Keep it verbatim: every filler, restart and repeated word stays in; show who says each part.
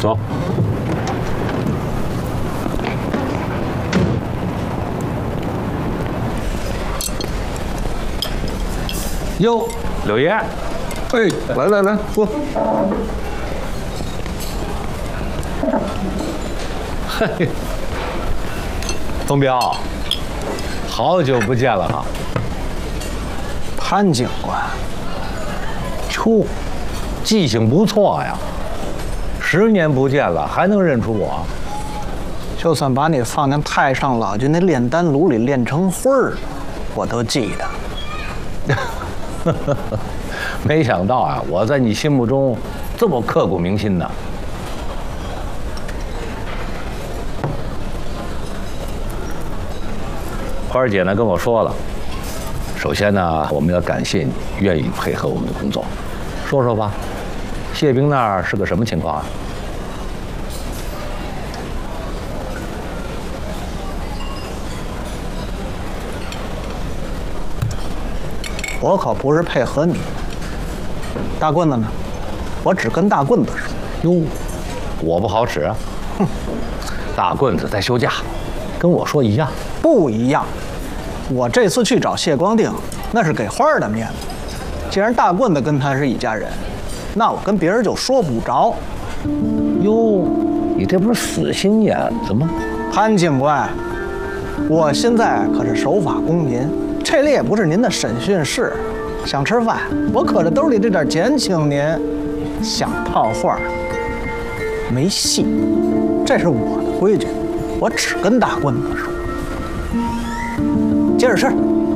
Speaker 1: 走。哟，柳爷，哎，
Speaker 2: 来来来，坐。
Speaker 1: 嘿，冯彪，好久不见了哈。
Speaker 2: 潘警官，
Speaker 1: 哟，记性不错呀，十年不见了还能认出我？
Speaker 2: 就算把你放进太上老君那炼丹炉里炼成灰儿，我都记得。
Speaker 1: 没想到啊，我在你心目中这么刻骨铭心呢。花儿姐呢跟我说了，首先呢，我们要感谢你愿意配合我们的工作。说说吧，谢兵那儿是个什么情况啊？
Speaker 2: 我可不是配合你。大棍子呢？我只跟大棍子说。
Speaker 1: 哟，我不好使啊。哼，大棍子在休假，跟我说一样。
Speaker 2: 不一样。我这次去找谢光定，那是给花儿的面子。既然大棍子跟他是一家人，那我跟别人就说不着。
Speaker 1: 哟，你这不是死心眼子吗？
Speaker 2: 潘警官，我现在可是守法公民，这里也不是您的审讯室。想吃饭，我可着兜里这点钱请您；想套话，没戏。这是我的规矩，我只跟大棍子说。接着吃。